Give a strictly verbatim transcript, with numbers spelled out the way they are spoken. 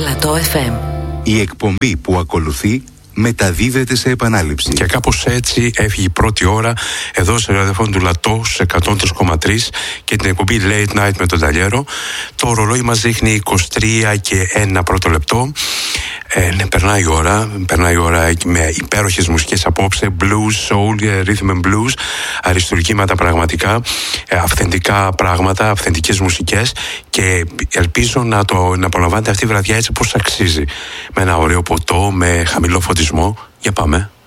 Πλατό εφ εμ. Η εκπομπή που ακολουθεί μεταδίδεται σε επανάληψη. Και κάπως έτσι έφυγε η πρώτη ώρα εδώ σε ραδιόφωνο του Λατό στους εκατόν τρία κόμμα τρία και την εκπομπή Late Night με τον Ταλιέρο. Το ρολόι μας δείχνει είκοσι τρία και ένα πρώτο λεπτό. Ε, ναι, περνάει η ώρα, περνάει η ώρα με υπέροχες μουσικές απόψε, blues, soul, rhythm and blues, αριστουργήματα πραγματικά, ε, αυθεντικά πράγματα, αυθεντικές μουσικές, και ελπίζω να, το, να απολαμβάνετε αυτή η βραδιά έτσι όπως αξίζει. Με ένα ωραίο ποτό, με χαμηλό φωτισμό. Για πάμε.